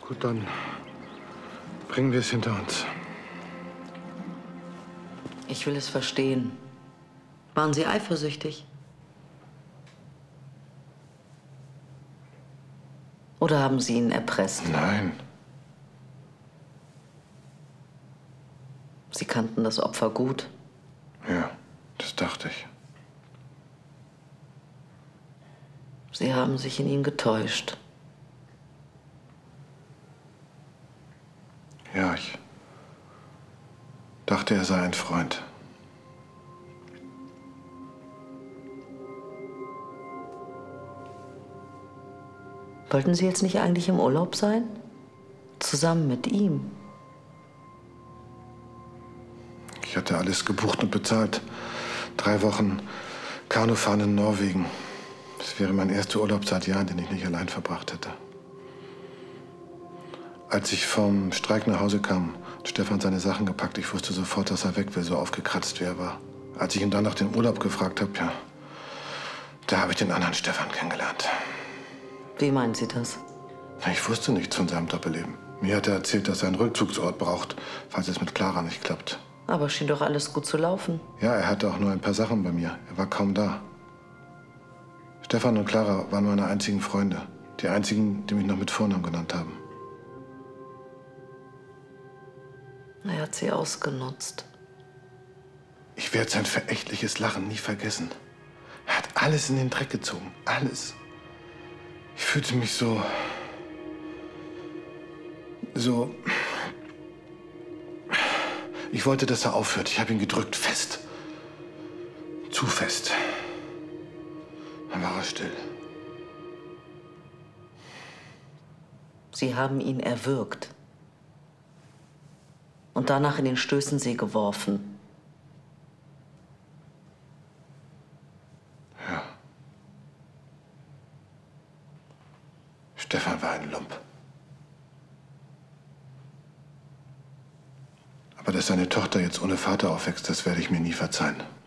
Gut, dann bringen wir es hinter uns. Ich will es verstehen. Waren Sie eifersüchtig? Oder haben Sie ihn erpresst? Nein. Sie kannten das Opfer gut. Ja, das dachte ich. Sie haben sich in ihn getäuscht. Ja, ich dachte, er sei ein Freund. Wollten Sie jetzt nicht eigentlich im Urlaub sein? Zusammen mit ihm? Ich hatte alles gebucht und bezahlt. 3 Wochen Kanufahren in Norwegen. Das wäre mein erster Urlaub seit Jahren, den ich nicht allein verbracht hätte. Als ich vom Streik nach Hause kam, hat Stefan seine Sachen gepackt. Ich wusste sofort, dass er weg will, so aufgekratzt wie er war. Als ich ihn dann nach dem Urlaub gefragt habe, ja, da habe ich den anderen Stefan kennengelernt. Wie meinen Sie das? Ich wusste nichts von seinem Doppelleben. Mir hat er erzählt, dass er einen Rückzugsort braucht, falls es mit Clara nicht klappt. Aber schien doch alles gut zu laufen. Ja, er hatte auch nur ein paar Sachen bei mir. Er war kaum da. Stefan und Clara waren meine einzigen Freunde. Die einzigen, die mich noch mit Vornamen genannt haben. Er hat sie ausgenutzt. Ich werde sein verächtliches Lachen nie vergessen. Er hat alles in den Dreck gezogen. Alles. Ich fühlte mich so... Ich wollte, dass er aufhört. Ich habe ihn gedrückt, fest. Zu fest. Dann war er still. Sie haben ihn erwürgt. Und danach in den Stößensee geworfen. Ja. Stefan war ein Lump. Aber dass seine Tochter jetzt ohne Vater aufwächst, das werde ich mir nie verzeihen.